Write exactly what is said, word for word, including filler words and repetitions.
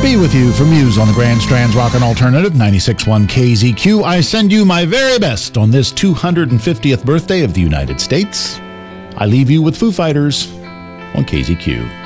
be with you from Muse on the Grand Strands Rockin' Alternative, ninety-six point one K Z Q. I send you my very best on this two hundred fiftieth birthday of the United States. I leave you with Foo Fighters on K Z Q.